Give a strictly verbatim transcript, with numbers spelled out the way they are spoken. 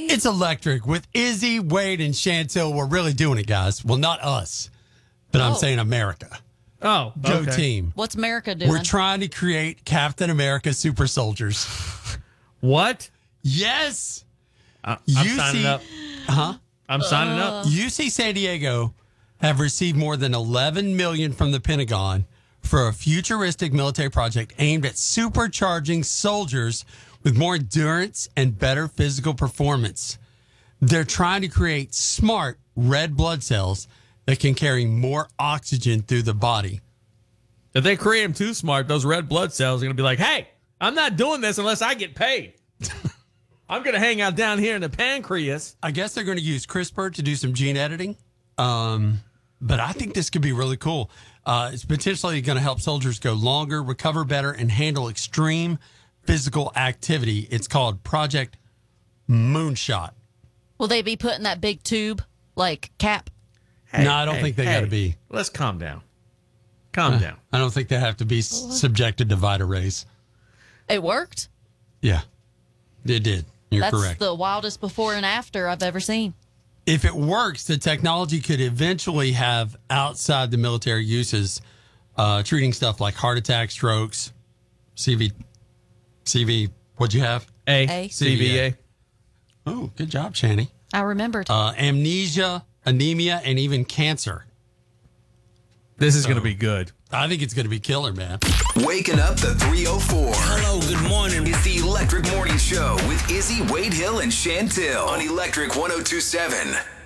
It's electric. With Izzy, Wade, and Chantel, we're really doing it, guys. Well, not us, but I'm Oh. saying America. Oh, Go okay. team. What's America doing? We're trying to create Captain America super soldiers. What? Yes. I, I'm You signing see- up. Huh? I'm signing up. U C San Diego have received more than eleven million dollars from the Pentagon for a futuristic military project aimed at supercharging soldiers with more endurance and better physical performance. They're trying to create smart red blood cells that can carry more oxygen through the body. If they create them too smart, those red blood cells are going to be like, hey, I'm not doing this unless I get paid. I'm going to hang out down here in the pancreas. I guess they're going to use CRISPR to do some gene editing. Um, but I think this could be really cool. Uh, it's potentially going to help soldiers go longer, recover better, and handle extreme physical activity. It's called Project Moonshot. Will they be putting that big tube, like cap? Hey, No, I don't hey, think they hey, gotta be. Let's calm down. Calm down. I don't think they have to be s- subjected to Vita rays. It worked. Yeah, it did. You're That's correct. the wildest before and after I've ever seen. If it works, the technology could eventually have outside the military uses, uh, treating stuff like heart attack, strokes, C V, C V. What'd you have? A. A. C V A. Oh, good job, Channy. I remembered. Uh, amnesia, anemia, and even cancer. This is going to be good. I think it's going to be killer, man. Waking up the three oh four. Hello, good morning. It's the Electric Morning Show with Izzy, Wade Hill, and Chantel on Electric one oh two seven.